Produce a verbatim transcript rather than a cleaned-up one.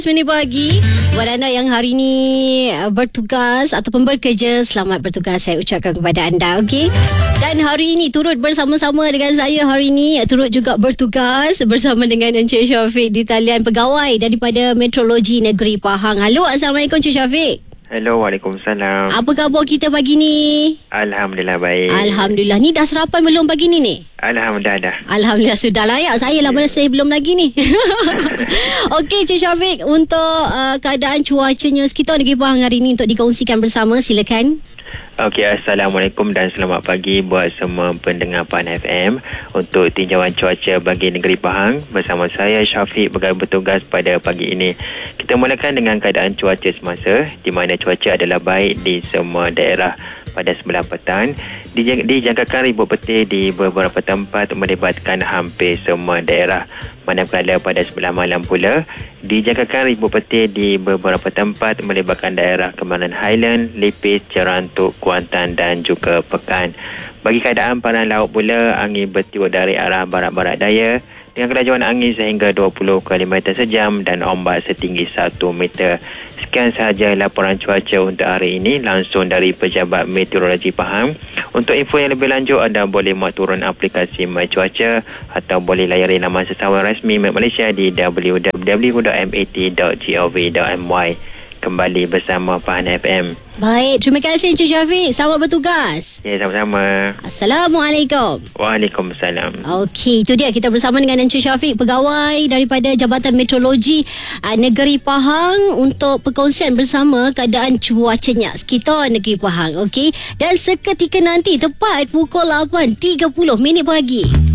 Minit pagi. Buat anda yang hari ini bertugas ataupun bekerja, selamat bertugas saya ucapkan kepada anda, okey? Dan hari ini turut bersama-sama dengan saya hari ini turut juga bertugas bersama dengan Encik Syafiq di talian, pegawai daripada Meteorologi Negeri Pahang. Halo, Assalamualaikum Encik Syafiq. Hello, Waalaikumsalam. Apa khabar kita pagi ni? Alhamdulillah baik. Alhamdulillah. Ni dah sarapan belum pagi ni ni? Alhamdulillah dah. Alhamdulillah sudah lah ya. Saya lah mana saya belum lagi ni. Okey Encik Syafiq, untuk uh, keadaan cuacanya sekitar Negeri Pahang hari ini untuk dikongsikan bersama, silakan. Okey, Assalamualaikum dan selamat pagi buat semua pendengar Pahang F M. Untuk tinjauan cuaca bagi Negeri Pahang, bersama saya Syafiq bertugas pada pagi ini. Kita mulakan dengan keadaan cuaca semasa, di mana cuaca adalah baik di semua daerah pada sebelah petang. Dijangkakan ribut petir di beberapa tempat melibatkan hampir semua daerah. Manakala pada sebelah malam pula, dijangkakan ribut petir di beberapa tempat melibatkan daerah Kemaran Highland, Lipis, Cerantuk, Kuantan dan juga Pekan. Bagi keadaan paran laut pula, angin bertiup dari arah barat-barat daya dengan kelajuan angin sehingga dua puluh kilometer sejam dan ombak setinggi satu meter. Sekian sahaja laporan cuaca untuk hari ini langsung dari Pejabat Meteorologi Pahang. Untuk info yang lebih lanjut, anda boleh muat turun aplikasi My Cuaca atau boleh layari laman sesawang rasmi Met Malaysia di w w w dot mat dot gov dot my. Kembali bersama Pahang F M. Baik, terima kasih Encik Syafiq. Selamat bertugas. Ya, sama-sama. Assalamualaikum. Waalaikumsalam. Okey, itu dia kita bersama dengan Encik Syafiq, pegawai daripada Jabatan Meteorologi uh, Negeri Pahang, untuk perkongsian bersama keadaan cuacanya sekitar Negeri Pahang. Okey, dan seketika nanti tepat pukul lapan tiga puluh minit pagi.